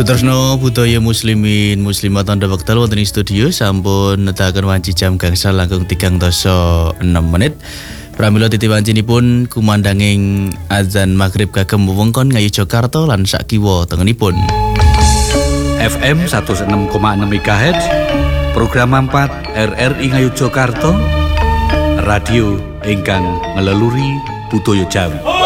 Tresno budaya muslimin muslimat anda wekdal wonten ing studio sampun nedahaken wanci jam gangsal langkung 3:06 menit. Pramila titi wancinipun kumandanging azan maghrib kagem wewengkon Ngayu Jakarta lan sak kiwa tengenipun. FM 106,6 MHz program 4 RRI Ngayu Jakarta, radio ingkang ngeleluri budaya Jawi.